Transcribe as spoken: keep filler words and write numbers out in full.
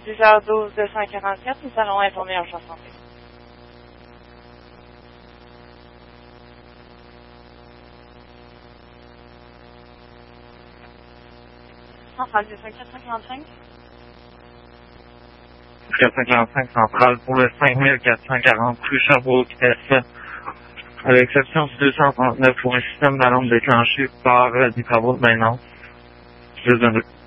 dix heures douze deux cent quarante-quatre, nous allons informer Urgence Santé. Centrale deux cent quatre cent quarante-cinq. quatre cent quarante-cinq centrale pour le cinq mille quatre cent quarante rue Sherbrooke S. À l'exception du deux cent trente-neuf où un système d'alarme déclenché par euh, des travaux de maintenance. Je donne